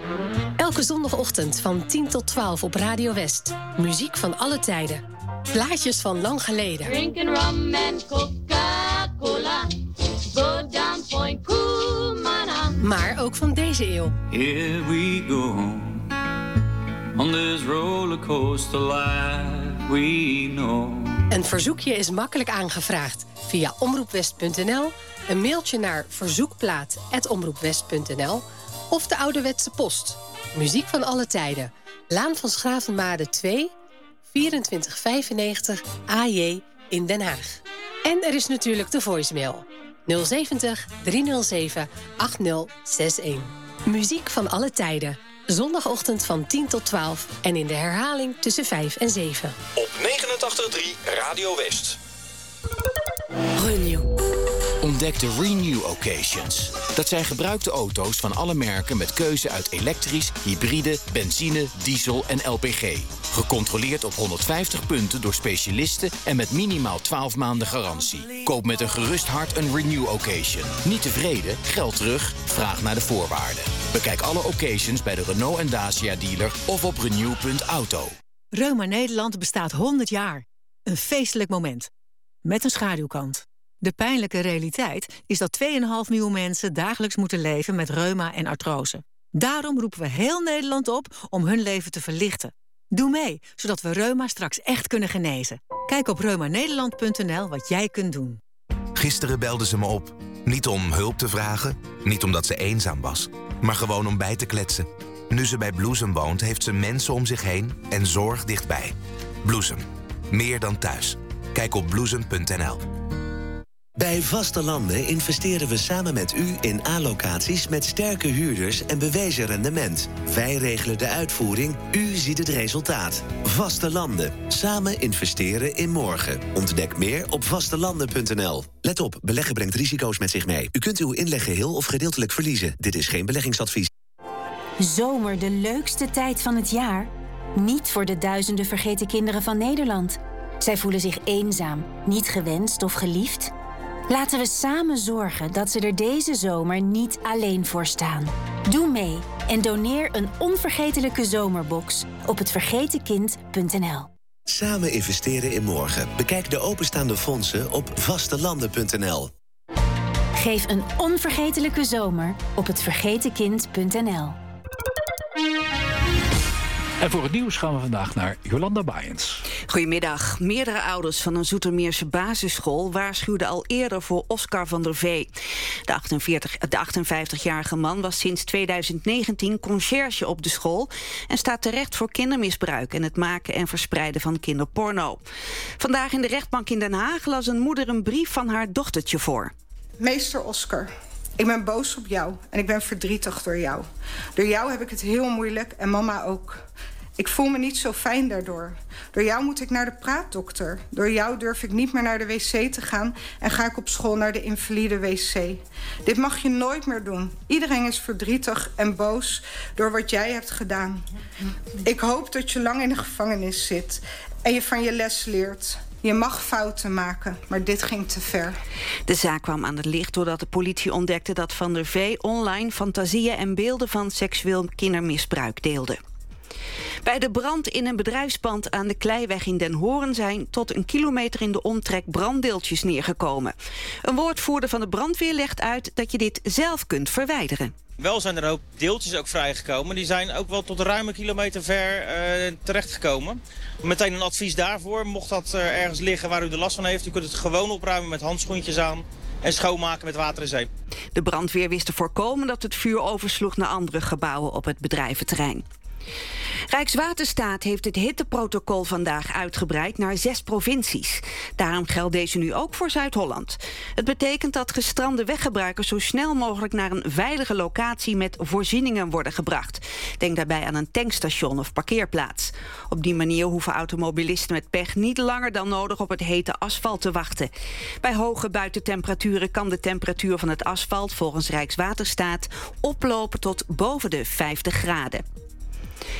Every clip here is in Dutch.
Elke zondagochtend van 10 tot 12 op Radio West. Muziek van alle tijden. Plaatjes van lang geleden. Drinking rum and Coca-Cola. Go down Point Kumana. Maar ook van deze eeuw. Here we go. On this rollercoaster life we know. Een verzoekje is makkelijk aangevraagd via omroepwest.nl, een mailtje naar verzoekplaat@omroepwest.nl of de ouderwetse post. Muziek van alle tijden. Laan van Schravenmade 2, 2495 AJ in Den Haag. En er is natuurlijk de voicemail. 070 307 8061. Muziek van alle tijden. Zondagochtend van 10 tot 12 en in de herhaling tussen 5 en 7. Op 89.3 Radio West. Renew. Ontdek de Renew Occasions. Dat zijn gebruikte auto's van alle merken met keuze uit elektrisch, hybride, benzine, diesel en LPG. Gecontroleerd op 150 punten door specialisten en met minimaal 12 maanden garantie. Koop met een gerust hart een Renew Occasion. Niet tevreden? Geld terug? Vraag naar de voorwaarden. Bekijk alle occasions bij de Renault en Dacia dealer of op renew.auto. Reuma Nederland bestaat 100 jaar. Een feestelijk moment. Met een schaduwkant. De pijnlijke realiteit is dat 2,5 miljoen mensen dagelijks moeten leven met reuma en artrose. Daarom roepen we heel Nederland op om hun leven te verlichten. Doe mee, zodat we reuma straks echt kunnen genezen. Kijk op reumanederland.nl wat jij kunt doen. Gisteren belde ze me op. Niet om hulp te vragen, niet omdat ze eenzaam was, maar gewoon om bij te kletsen. Nu ze bij Bloesem woont, heeft ze mensen om zich heen en zorg dichtbij. Bloesem. Meer dan thuis. Kijk op bloesem.nl. Bij Vaste Landen investeren we samen met u in A-locaties met sterke huurders en bewezen rendement. Wij regelen de uitvoering, u ziet het resultaat. Vaste Landen. Samen investeren in morgen. Ontdek meer op vastelanden.nl. Let op, beleggen brengt risico's met zich mee. U kunt uw inleg geheel of gedeeltelijk verliezen. Dit is geen beleggingsadvies. Zomer de leukste tijd van het jaar? Niet voor de duizenden vergeten kinderen van Nederland. Zij voelen zich eenzaam, niet gewenst of geliefd. Laten we samen zorgen dat ze er deze zomer niet alleen voor staan. Doe mee en doneer een onvergetelijke zomerbox op hetvergetenkind.nl. Samen investeren in morgen. Bekijk de openstaande fondsen op vastelanden.nl. Geef een onvergetelijke zomer op hetvergetenkind.nl. En voor het nieuws gaan we vandaag naar Jolanda Baaiens. Goedemiddag. Meerdere ouders van een Zoetermeerse basisschool waarschuwden al eerder voor Oscar van der Vee. De 58-jarige man was sinds 2019 conciërge op de school en staat terecht voor kindermisbruik en het maken en verspreiden van kinderporno. Vandaag in de rechtbank in Den Haag las een moeder een brief van haar dochtertje voor. Meester Oscar, ik ben boos op jou en ik ben verdrietig door jou. Door jou heb ik het heel moeilijk en mama ook. Ik voel me niet zo fijn daardoor. Door jou moet ik naar de praatdokter. Door jou durf ik niet meer naar de wc te gaan en ga ik op school naar de invalide wc. Dit mag je nooit meer doen. Iedereen is verdrietig en boos door wat jij hebt gedaan. Ik hoop dat je lang in de gevangenis zit en je van je les leert. Je mag fouten maken, maar dit ging te ver. De zaak kwam aan het licht doordat de politie ontdekte dat Van der Vee online fantasieën en beelden van seksueel kindermisbruik deelde. Bij de brand in een bedrijfspand aan de Kleiweg in Den Hoorn zijn tot 1 kilometer in de omtrek branddeeltjes neergekomen. Een woordvoerder van de brandweer legt uit dat je dit zelf kunt verwijderen. Wel zijn er ook deeltjes ook vrijgekomen. Die zijn ook wel tot ruim 1 kilometer ver terechtgekomen. Meteen een advies daarvoor. Mocht dat ergens liggen waar u er last van heeft, u kunt het gewoon opruimen met handschoentjes aan en schoonmaken met water en zeep. De brandweer wist te voorkomen dat het vuur oversloeg naar andere gebouwen op het bedrijventerrein. Rijkswaterstaat heeft het hitteprotocol vandaag uitgebreid naar 6 provincies. Daarom geldt deze nu ook voor Zuid-Holland. Het betekent dat gestrande weggebruikers zo snel mogelijk naar een veilige locatie met voorzieningen worden gebracht. Denk daarbij aan een tankstation of parkeerplaats. Op die manier hoeven automobilisten met pech niet langer dan nodig op het hete asfalt te wachten. Bij hoge buitentemperaturen kan de temperatuur van het asfalt volgens Rijkswaterstaat oplopen tot boven de 50 graden.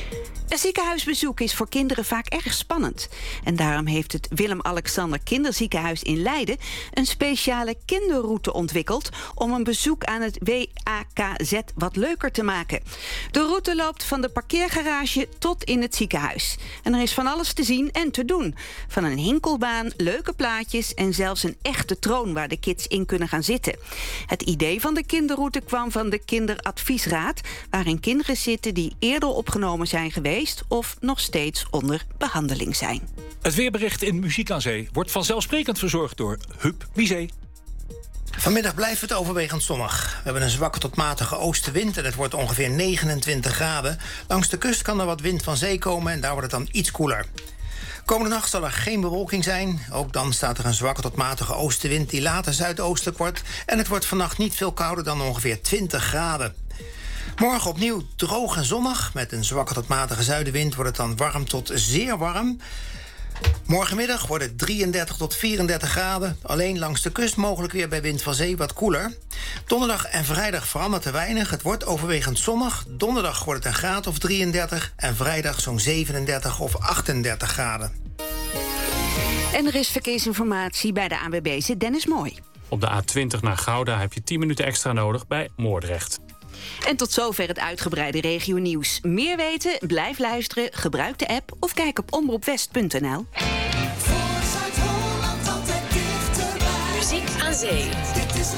Een ziekenhuisbezoek is voor kinderen vaak erg spannend. En daarom heeft het Willem-Alexander Kinderziekenhuis in Leiden een speciale kinderroute ontwikkeld om een bezoek aan het WAKZ wat leuker te maken. De route loopt van de parkeergarage tot in het ziekenhuis. En er is van alles te zien en te doen. Van een hinkelbaan, leuke plaatjes en zelfs een echte troon waar de kids in kunnen gaan zitten. Het idee van de kinderroute kwam van de Kinderadviesraad, waarin kinderen zitten die eerder opgenomen zijn geweest of nog steeds onder behandeling zijn. Het weerbericht in Muziek aan Zee wordt vanzelfsprekend verzorgd door Huub Bizet. Vanmiddag blijft het overwegend zonnig. We hebben een zwakke tot matige oostenwind en het wordt ongeveer 29 graden. Langs de kust kan er wat wind van zee komen en daar wordt het dan iets koeler. Komende nacht zal er geen bewolking zijn. Ook dan staat er een zwakke tot matige oostenwind die later zuidoostelijk wordt. En het wordt vannacht niet veel kouder dan ongeveer 20 graden. Morgen opnieuw droog en zonnig. Met een zwakke tot matige zuidenwind wordt het dan warm tot zeer warm. Morgenmiddag wordt het 33 tot 34 graden. Alleen langs de kust mogelijk weer bij wind van zee wat koeler. Donderdag en vrijdag verandert te weinig. Het wordt overwegend zonnig. Donderdag wordt het een graad of 33. En vrijdag zo'n 37 of 38 graden. En er is verkeersinformatie bij de ANWB. Zit Dennis Mooi. Op de A20 naar Gouda heb je 10 minuten extra nodig bij Moordrecht. En tot zover het uitgebreide regionieuws. Meer weten? Blijf luisteren, gebruik de app of kijk op omroepwest.nl. Muziek aan Zee.